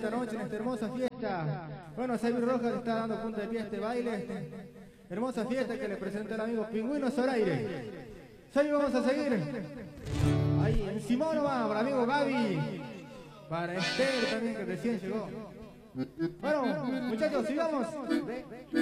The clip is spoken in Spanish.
esta noche, en esta hermosa fiesta. Bueno, Xavier Rojas le está dando punta de pie a este baile. Hermosa fiesta que le presenta el amigo Pingüino Zoraire. Xavier, vamos a seguir. Ahí, encima nomás, para el amigo Gaby. Para Esther también, que recién llegó. Bueno, muchachos, sigamos.